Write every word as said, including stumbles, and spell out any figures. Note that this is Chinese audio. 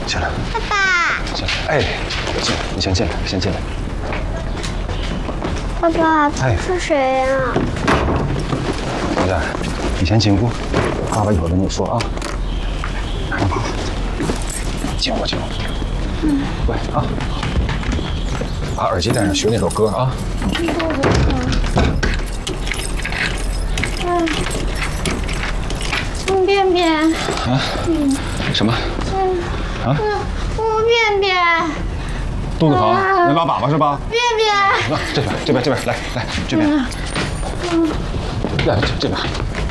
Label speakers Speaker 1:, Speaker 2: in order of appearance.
Speaker 1: 进来。
Speaker 2: 爸爸。
Speaker 1: 进来。哎，进来，你先进来，先进来。
Speaker 2: 爸爸，
Speaker 1: 哎，
Speaker 2: 是谁呀？
Speaker 1: 儿子，你先进屋，爸爸一会儿跟你说啊。拿着爸爸，进屋，进屋。嗯。乖啊，把耳机戴上，学那首歌啊。
Speaker 2: 嗯。嗯，便便。
Speaker 1: 啊？嗯。什么？
Speaker 2: 嗯。啊？嗯，便便。
Speaker 1: 肚子疼，能拉粑粑是吧？
Speaker 2: 便便。
Speaker 1: 来，这边，这边，这边，来来，这边。嗯。来，这这边。